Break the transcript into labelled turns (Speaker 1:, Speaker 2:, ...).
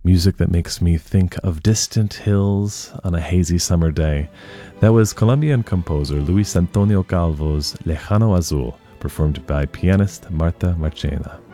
Speaker 1: Music that makes me think of distant hills on a hazy summer day. That was Colombian composer Luis Antonio Calvo's Lejano Azul, performed by pianist Marta Marchena.